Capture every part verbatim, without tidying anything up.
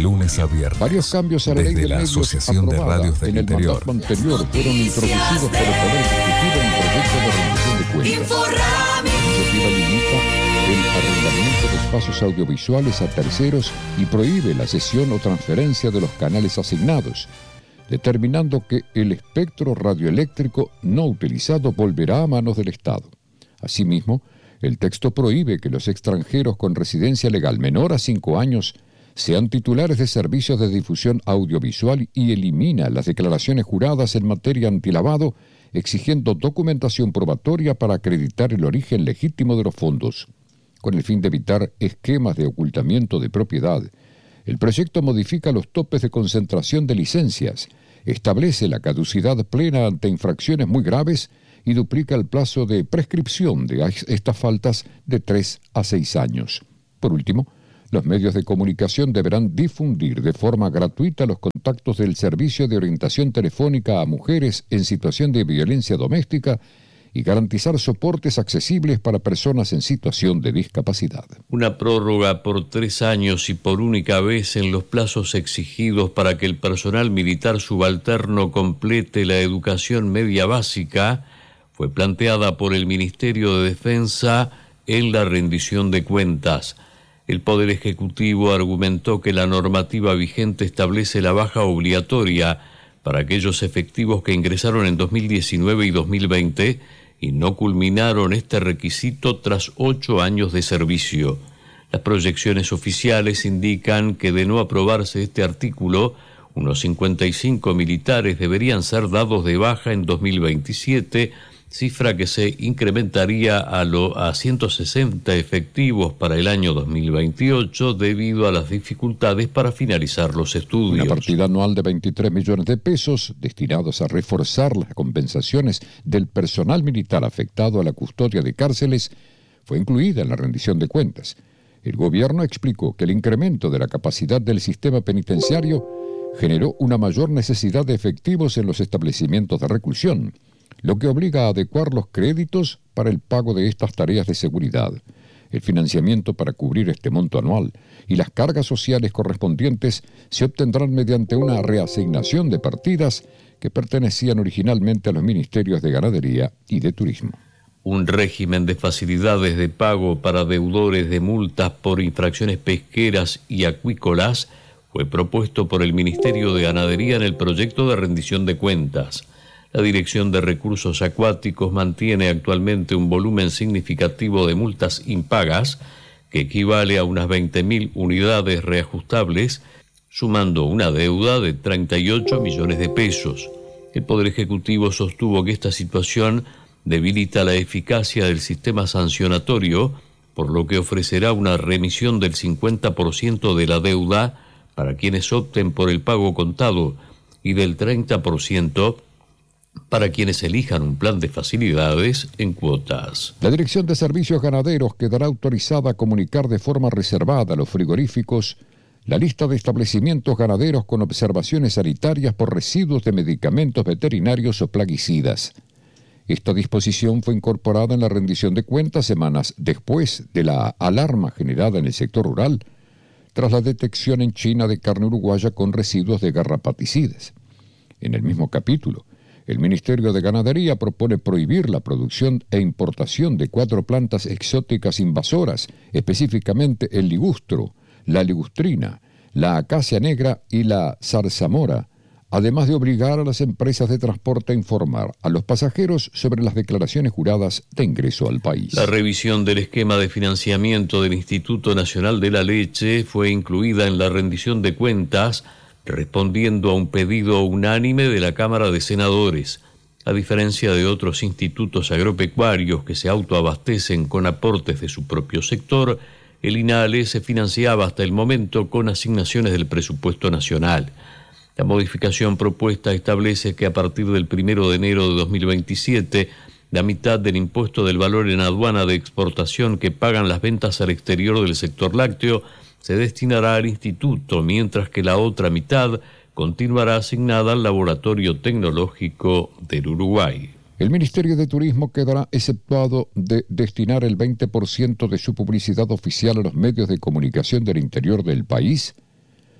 lunes a viernes. Varios cambios a la ley desde de la medios Asociación de aprobada Radios del en el Interior. mandato anterior fueron introducidos por el Poder Ejecutivo en el proyecto de rendición de cuentas. La iniciativa limita el arrendamiento de espacios audiovisuales a terceros y prohíbe la cesión o transferencia de los canales asignados, determinando que el espectro radioeléctrico no utilizado volverá a manos del Estado. Asimismo, el texto prohíbe que los extranjeros con residencia legal menor a cinco años sean titulares de servicios de difusión audiovisual y elimina las declaraciones juradas en materia antilavado, exigiendo documentación probatoria para acreditar el origen legítimo de los fondos. Con el fin de evitar esquemas de ocultamiento de propiedad, el proyecto modifica los topes de concentración de licencias, establece la caducidad plena ante infracciones muy graves y duplica el plazo de prescripción de estas faltas de tres a seis años. Por último, los medios de comunicación deberán difundir de forma gratuita los contactos del Servicio de Orientación Telefónica a Mujeres en situación de violencia doméstica y garantizar soportes accesibles para personas en situación de discapacidad. Una prórroga por tres años y por única vez en los plazos exigidos para que el personal militar subalterno complete la educación media básica fue planteada por el Ministerio de Defensa en la rendición de cuentas. El Poder Ejecutivo argumentó que la normativa vigente establece la baja obligatoria para aquellos efectivos que ingresaron en dos mil diecinueve y dos mil veinte y no culminaron este requisito tras ocho años de servicio. Las proyecciones oficiales indican que de no aprobarse este artículo, unos cincuenta y cinco militares deberían ser dados de baja en dos mil veintisiete, cifra que se incrementaría a, lo, a ciento sesenta efectivos para el año dos mil veintiocho debido a las dificultades para finalizar los estudios. Una partida anual de veintitrés millones de pesos destinados a reforzar las compensaciones del personal militar afectado a la custodia de cárceles fue incluida en la rendición de cuentas. El gobierno explicó que el incremento de la capacidad del sistema penitenciario generó una mayor necesidad de efectivos en los establecimientos de reclusión, lo que obliga a adecuar los créditos para el pago de estas tareas de seguridad, el financiamiento para cubrir este monto anual y las cargas sociales correspondientes se obtendrán mediante una reasignación de partidas que pertenecían originalmente a los ministerios de Ganadería y de Turismo. Un régimen de facilidades de pago para deudores de multas por infracciones pesqueras y acuícolas fue propuesto por el Ministerio de Ganadería en el proyecto de rendición de cuentas. La Dirección de Recursos Acuáticos mantiene actualmente un volumen significativo de multas impagas, que equivale a unas veinte mil unidades reajustables, sumando una deuda de treinta y ocho millones de pesos. El Poder Ejecutivo sostuvo que esta situación debilita la eficacia del sistema sancionatorio, por lo que ofrecerá una remisión del cincuenta por ciento de la deuda para quienes opten por el pago contado y del treinta por ciento para quienes elijan un plan de facilidades en cuotas. La Dirección de Servicios Ganaderos quedará autorizada a comunicar de forma reservada a los frigoríficos la lista de establecimientos ganaderos con observaciones sanitarias por residuos de medicamentos veterinarios o plaguicidas. Esta disposición fue incorporada en la rendición de cuentas semanas después de la alarma generada en el sector rural tras la detección en China de carne uruguaya con residuos de garrapaticidas. En el mismo capítulo, el Ministerio de Ganadería propone prohibir la producción e importación de cuatro plantas exóticas invasoras, específicamente el ligustro, la ligustrina, la acacia negra y la zarzamora, además de obligar a las empresas de transporte a informar a los pasajeros sobre las declaraciones juradas de ingreso al país. La revisión del esquema de financiamiento del Instituto Nacional de la Leche fue incluida en la rendición de cuentas, respondiendo a un pedido unánime de la Cámara de Senadores. A diferencia de otros institutos agropecuarios que se autoabastecen con aportes de su propio sector, el INALE se financiaba hasta el momento con asignaciones del presupuesto nacional. La modificación propuesta establece que a partir del primero de enero de dos mil veintisiete, la mitad del impuesto del valor en aduana de exportación que pagan las ventas al exterior del sector lácteo se destinará al instituto, mientras que la otra mitad continuará asignada al Laboratorio Tecnológico del Uruguay. El Ministerio de Turismo quedará exceptuado de destinar el veinte por ciento de su publicidad oficial a los medios de comunicación del interior del país,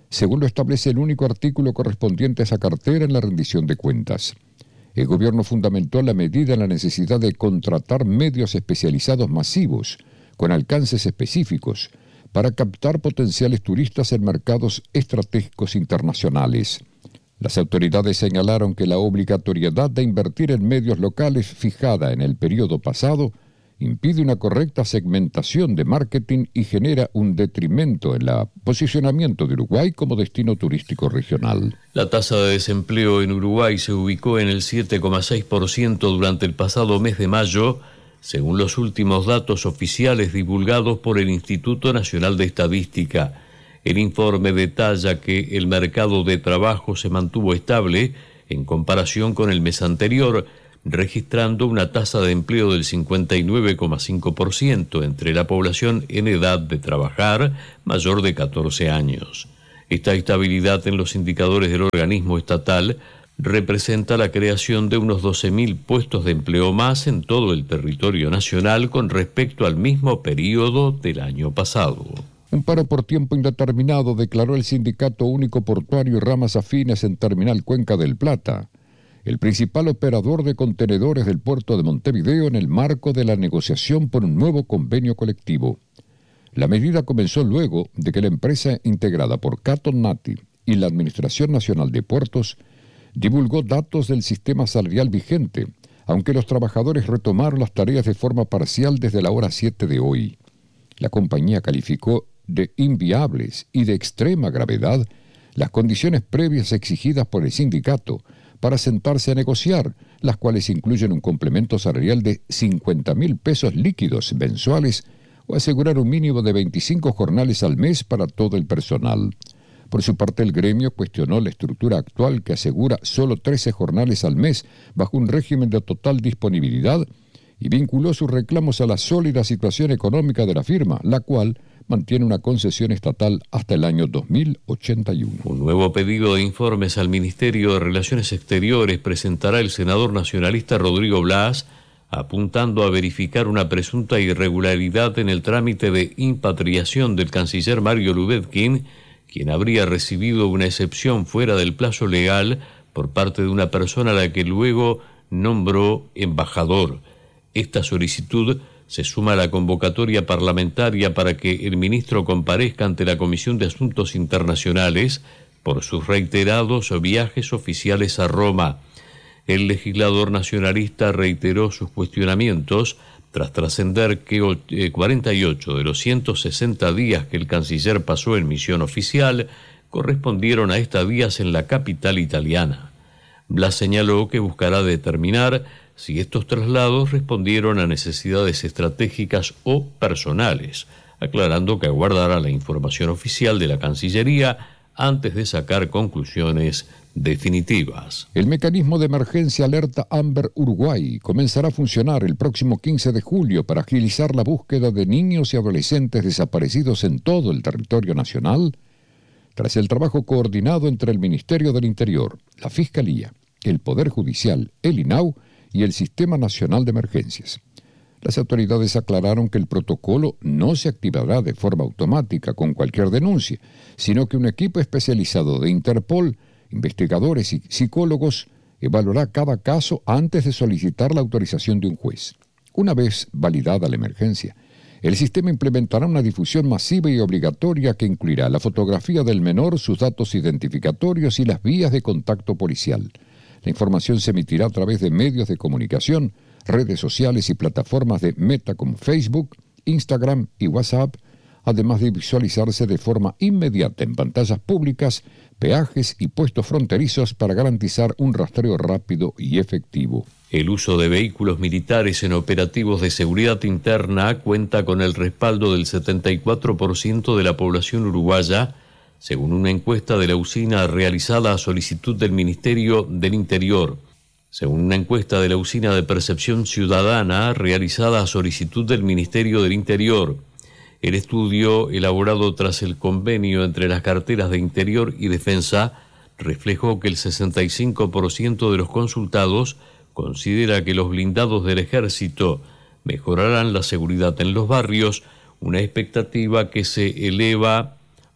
según lo establece el único artículo correspondiente a esa cartera en la rendición de cuentas. El gobierno fundamentó la medida en la necesidad de contratar medios especializados masivos, con alcances específicos, para captar potenciales turistas en mercados estratégicos internacionales. Las autoridades señalaron que la obligatoriedad de invertir en medios locales fijada en el periodo pasado impide una correcta segmentación de marketing y genera un detrimento en el posicionamiento de Uruguay como destino turístico regional. La tasa de desempleo en Uruguay se ubicó en el siete coma seis por ciento durante el pasado mes de mayo, según los últimos datos oficiales divulgados por el Instituto Nacional de Estadística. El informe detalla que el mercado de trabajo se mantuvo estable en comparación con el mes anterior, registrando una tasa de empleo del cincuenta y nueve coma cinco por ciento entre la población en edad de trabajar mayor de catorce años. Esta estabilidad en los indicadores del organismo estatal representa la creación de unos doce mil puestos de empleo más en todo el territorio nacional con respecto al mismo periodo del año pasado. Un paro por tiempo indeterminado declaró el Sindicato Único Portuario y Ramas Afines en Terminal Cuenca del Plata, el principal operador de contenedores del puerto de Montevideo, en el marco de la negociación por un nuevo convenio colectivo. La medida comenzó luego de que la empresa integrada por Cato Nati y la Administración Nacional de Puertos divulgó datos del sistema salarial vigente, aunque los trabajadores retomaron las tareas de forma parcial desde la hora siete de hoy. La compañía calificó de inviables y de extrema gravedad las condiciones previas exigidas por el sindicato para sentarse a negociar, las cuales incluyen un complemento salarial de cincuenta mil pesos líquidos mensuales o asegurar un mínimo de veinticinco jornales al mes para todo el personal. Por su parte, el gremio cuestionó la estructura actual que asegura solo trece jornales al mes bajo un régimen de total disponibilidad y vinculó sus reclamos a la sólida situación económica de la firma, la cual mantiene una concesión estatal hasta el año dos mil ochenta y uno. Un nuevo pedido de informes al Ministerio de Relaciones Exteriores presentará el senador nacionalista Rodrigo Blas, apuntando a verificar una presunta irregularidad en el trámite de impatriación del canciller Mario Lubetkin, quien habría recibido una excepción fuera del plazo legal por parte de una persona a la que luego nombró embajador. Esta solicitud se suma a la convocatoria parlamentaria para que el ministro comparezca ante la Comisión de Asuntos Internacionales por sus reiterados viajes oficiales a Roma. El legislador nacionalista reiteró sus cuestionamientos tras trascender que cuarenta y ocho de los ciento sesenta días que el canciller pasó en misión oficial correspondieron a estadías en la capital italiana. Blas señaló que buscará determinar si estos traslados respondieron a necesidades estratégicas o personales, aclarando que aguardará la información oficial de la Cancillería antes de sacar conclusiones definitivas. El mecanismo de emergencia Alerta Amber Uruguay comenzará a funcionar el próximo quince de julio para agilizar la búsqueda de niños y adolescentes desaparecidos en todo el territorio nacional, tras el trabajo coordinado entre el Ministerio del Interior, la Fiscalía, el Poder Judicial, el I N A U y el Sistema Nacional de Emergencias. Las autoridades aclararon que el protocolo no se activará de forma automática con cualquier denuncia, sino que un equipo especializado de Interpol, investigadores y psicólogos evaluará cada caso antes de solicitar la autorización de un juez. Una vez validada la emergencia, el sistema implementará una difusión masiva y obligatoria que incluirá la fotografía del menor, sus datos identificatorios y las vías de contacto policial. La información se emitirá a través de medios de comunicación, redes sociales y plataformas de Meta como Facebook, Instagram y WhatsApp, además de visualizarse de forma inmediata en pantallas públicas, peajes y puestos fronterizos para garantizar un rastreo rápido y efectivo. El uso de vehículos militares en operativos de seguridad interna cuenta con el respaldo del setenta y cuatro por ciento de la población uruguaya, según una encuesta de la usina realizada a solicitud del Ministerio del Interior. Según una encuesta de la Usina de Percepción Ciudadana realizada a solicitud del Ministerio del Interior, el estudio, elaborado tras el convenio entre las carteras de Interior y Defensa, reflejó que el sesenta y cinco por ciento de los consultados considera que los blindados del Ejército mejorarán la seguridad en los barrios, una expectativa que se eleva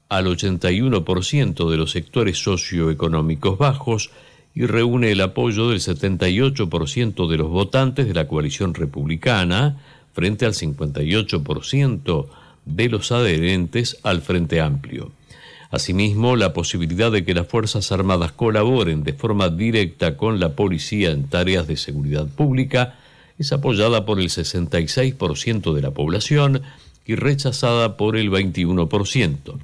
al ochenta y uno por ciento de los sectores socioeconómicos bajos y reúne el apoyo del setenta y ocho por ciento de los votantes de la coalición republicana frente al cincuenta y ocho por ciento de los adherentes al Frente Amplio. Asimismo, la posibilidad de que las Fuerzas Armadas colaboren de forma directa con la policía en tareas de seguridad pública es apoyada por el sesenta y seis por ciento de la población y rechazada por el veintiuno por ciento.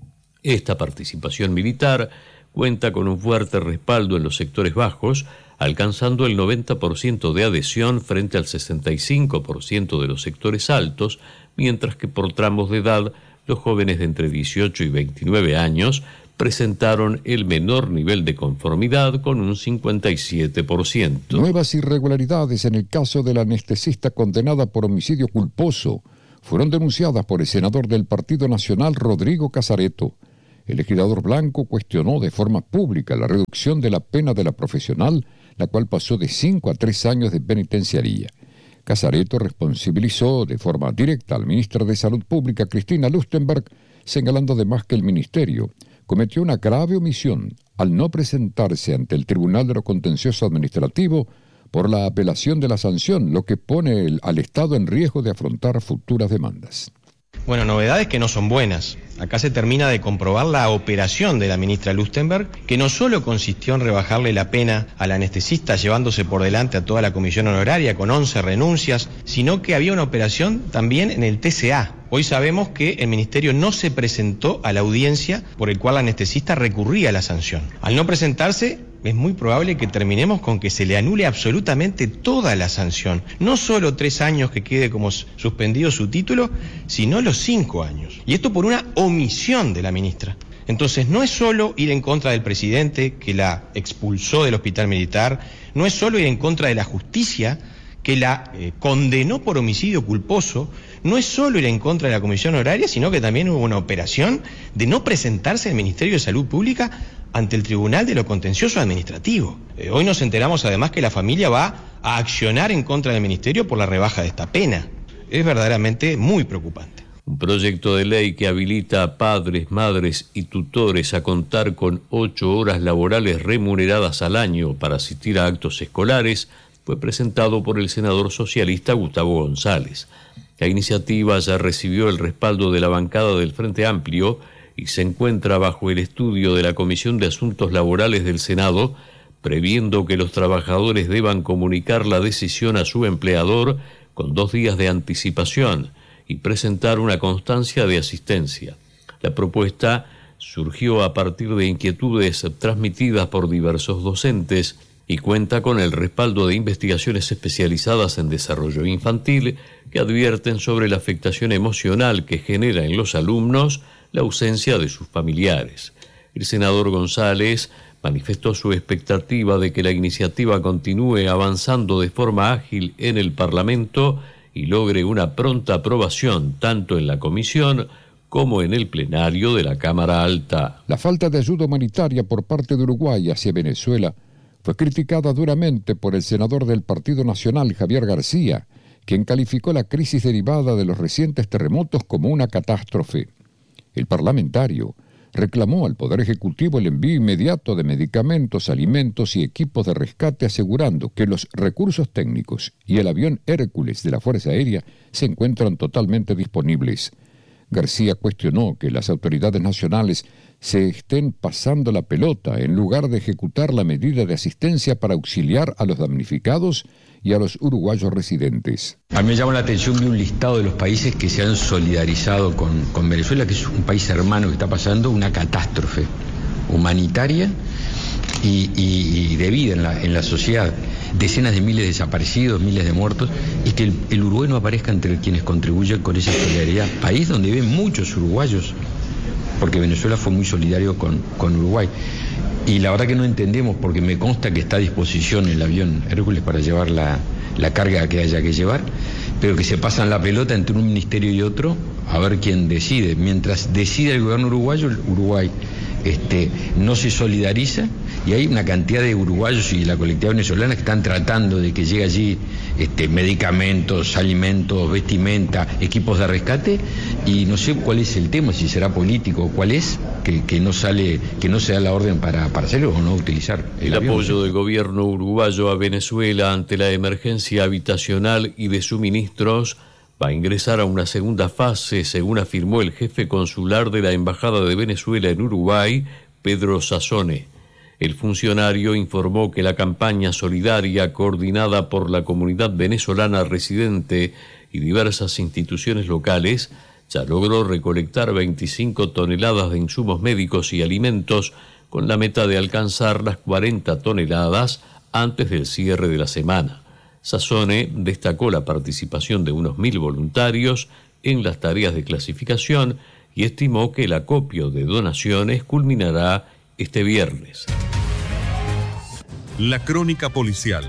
Esta participación militar cuenta con un fuerte respaldo en los sectores bajos, alcanzando el noventa por ciento de adhesión frente al sesenta y cinco por ciento de los sectores altos, mientras que por tramos de edad, los jóvenes de entre dieciocho y veintinueve años presentaron el menor nivel de conformidad con un cincuenta y siete por ciento. Nuevas irregularidades en el caso de la anestesista condenada por homicidio culposo fueron denunciadas por el senador del Partido Nacional, Rodrigo Casareto. El legislador blanco cuestionó de forma pública la reducción de la pena de la profesional, la cual pasó de cinco a tres años de penitenciaría. Casareto responsabilizó de forma directa al ministro de Salud Pública, Cristina Lustenberg, señalando además que el ministerio cometió una grave omisión al no presentarse ante el Tribunal de lo Contencioso Administrativo por la apelación de la sanción, lo que pone el, al Estado en riesgo de afrontar futuras demandas. Bueno, novedades que no son buenas. Acá se termina de comprobar la operación de la ministra Lustenberg, que no solo consistió en rebajarle la pena al anestesista llevándose por delante a toda la comisión honoraria con once renuncias, sino que había una operación también en el T C A. Hoy sabemos que el ministerio no se presentó a la audiencia por el cual la anestesista recurría a la sanción. Al no presentarse, es muy probable que terminemos con que se le anule absolutamente toda la sanción. No solo tres años que quede como suspendido su título, sino los cinco años. Y esto por una omisión de la ministra. Entonces no es solo ir en contra del presidente que la expulsó del hospital militar, no es solo ir en contra de la justicia que la eh, condenó por homicidio culposo, no es solo ir en contra de la comisión honoraria, sino que también hubo una operación de no presentarse al Ministerio de Salud Pública ante el Tribunal de lo Contencioso Administrativo. Eh, hoy nos enteramos además que la familia va a accionar en contra del Ministerio por la rebaja de esta pena. Es verdaderamente muy preocupante. Un proyecto de ley que habilita a padres, madres y tutores a contar con ocho horas laborales remuneradas al año para asistir a actos escolares fue presentado por el senador socialista Gustavo González. La iniciativa ya recibió el respaldo de la bancada del Frente Amplio y se encuentra bajo el estudio de la Comisión de Asuntos Laborales del Senado, previendo que los trabajadores deban comunicar la decisión a su empleador con dos días de anticipación y presentar una constancia de asistencia. La propuesta surgió a partir de inquietudes transmitidas por diversos docentes y cuenta con el respaldo de investigaciones especializadas en desarrollo infantil que advierten sobre la afectación emocional que genera en los alumnos la ausencia de sus familiares. El senador González manifestó su expectativa de que la iniciativa continúe avanzando de forma ágil en el Parlamento y logre una pronta aprobación tanto en la comisión como en el plenario de la Cámara Alta. La falta de ayuda humanitaria por parte de Uruguay hacia Venezuela fue criticada duramente por el senador del Partido Nacional, Javier García, quien calificó la crisis derivada de los recientes terremotos como una catástrofe. El parlamentario reclamó al Poder Ejecutivo el envío inmediato de medicamentos, alimentos y equipos de rescate, asegurando que los recursos técnicos y el avión Hércules de la Fuerza Aérea se encuentran totalmente disponibles. García cuestionó que las autoridades nacionales se estén pasando la pelota en lugar de ejecutar la medida de asistencia para auxiliar a los damnificados y a los uruguayos residentes. A mí me llama la atención de un listado de los países que se han solidarizado con, con Venezuela, que es un país hermano que está pasando una catástrofe humanitaria y, y, y de vida en la, en la sociedad. Decenas de miles de desaparecidos, miles de muertos, y que el, el Uruguay no aparezca entre quienes contribuyen con esa solidaridad. País donde viven muchos uruguayos, porque Venezuela fue muy solidario con, con Uruguay. Y la verdad que no entendemos, porque me consta que está a disposición el avión Hércules para llevar la, la carga que haya que llevar, pero que se pasan la pelota entre un ministerio y otro a ver quién decide. Mientras decide el gobierno uruguayo, el Uruguay este, no se solidariza, y hay una cantidad de uruguayos y la colectividad venezolana que están tratando de que llegue allí este, medicamentos, alimentos, vestimenta, equipos de rescate, y no sé cuál es el tema, si será político, cuál es, que, que no sale, que no se da la orden para, para hacerlo o no utilizar el, el avión. Apoyo del gobierno uruguayo a Venezuela ante la emergencia habitacional y de suministros va a ingresar a una segunda fase, según afirmó el jefe consular de la Embajada de Venezuela en Uruguay, Pedro Sassone. El funcionario informó que la campaña solidaria coordinada por la comunidad venezolana residente y diversas instituciones locales ya logró recolectar veinticinco toneladas de insumos médicos y alimentos con la meta de alcanzar las cuarenta toneladas antes del cierre de la semana. Sassone destacó la participación de unos mil voluntarios en las tareas de clasificación y estimó que el acopio de donaciones culminará este viernes. La crónica policial.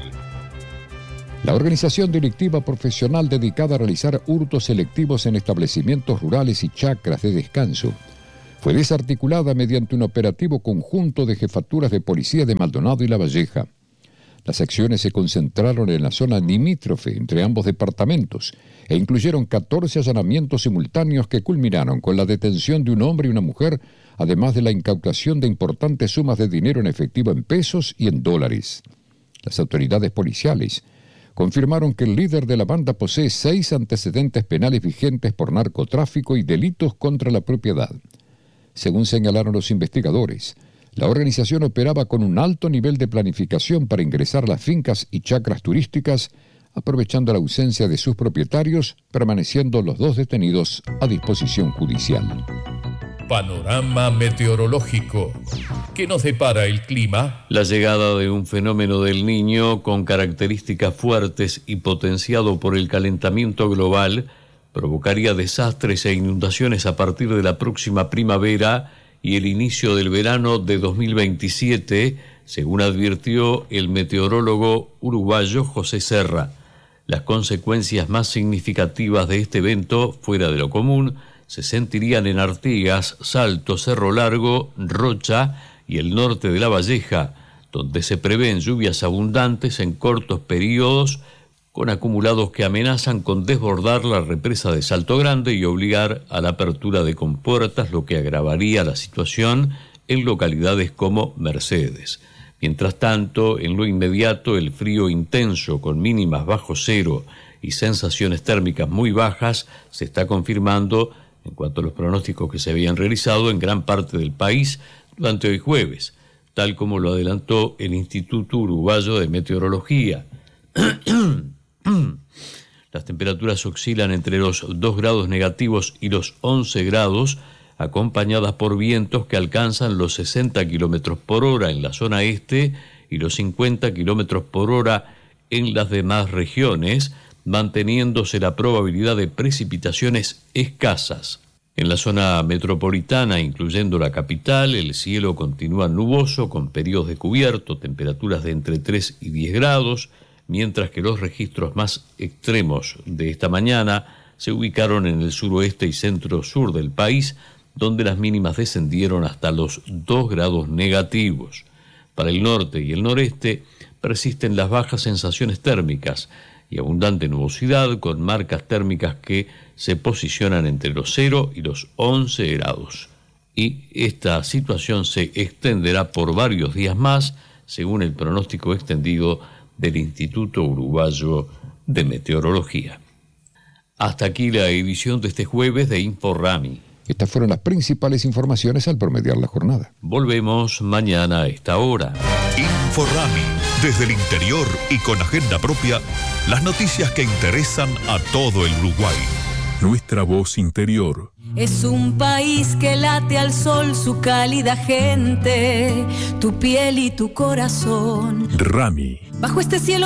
La organización delictiva profesional dedicada a realizar hurtos selectivos en establecimientos rurales y chacras de descanso fue desarticulada mediante un operativo conjunto de jefaturas de policía de Maldonado y La Valleja. Las acciones se concentraron en la zona limítrofe entre ambos departamentos e incluyeron catorce allanamientos simultáneos que culminaron con la detención de un hombre y una mujer, además de la incautación de importantes sumas de dinero en efectivo en pesos y en dólares. Las autoridades policiales confirmaron que el líder de la banda posee seis antecedentes penales vigentes por narcotráfico y delitos contra la propiedad. Según señalaron los investigadores, la organización operaba con un alto nivel de planificación para ingresar a las fincas y chacras turísticas, aprovechando la ausencia de sus propietarios, permaneciendo los dos detenidos a disposición judicial. Panorama meteorológico. ¿Qué nos depara el clima? La llegada de un fenómeno del Niño con características fuertes y potenciado por el calentamiento global provocaría desastres e inundaciones a partir de la próxima primavera y el inicio del verano de dos mil veintisiete, según advirtió el meteorólogo uruguayo José Serra. Las consecuencias más significativas de este evento, fuera de lo común, se sentirían en Artigas, Salto, Cerro Largo, Rocha y el norte de La Valleja, donde se prevén lluvias abundantes en cortos periodos, con acumulados que amenazan con desbordar la represa de Salto Grande y obligar a la apertura de compuertas, lo que agravaría la situación en localidades como Mercedes. Mientras tanto, en lo inmediato, el frío intenso con mínimas bajo cero y sensaciones térmicas muy bajas se está confirmando en cuanto a los pronósticos que se habían realizado en gran parte del país durante hoy jueves, tal como lo adelantó el Instituto Uruguayo de Meteorología. Las temperaturas oscilan entre los dos grados negativos y los once grados, acompañadas por vientos que alcanzan los sesenta kilómetros por hora en la zona este y los cincuenta kilómetros por hora en las demás regiones, manteniéndose la probabilidad de precipitaciones escasas. En la zona metropolitana, incluyendo la capital, el cielo continúa nuboso con periodos de cubierto, temperaturas de entre tres y diez grados, mientras que los registros más extremos de esta mañana se ubicaron en el suroeste y centro-sur del país, donde las mínimas descendieron hasta los dos grados negativos. Para el norte y el noreste persisten las bajas sensaciones térmicas y abundante nubosidad con marcas térmicas que se posicionan entre los cero y los once grados. Y esta situación se extenderá por varios días más, según el pronóstico extendido del Instituto Uruguayo de Meteorología. Hasta aquí la edición de este jueves de InfoRami. Estas fueron las principales informaciones al promediar la jornada. Volvemos mañana a esta hora. InfoRami, desde el interior y con agenda propia, las noticias que interesan a todo el Uruguay. Nuestra voz interior. Es un país que late al sol su cálida gente, tu piel y tu corazón. Rami. Bajo este cielo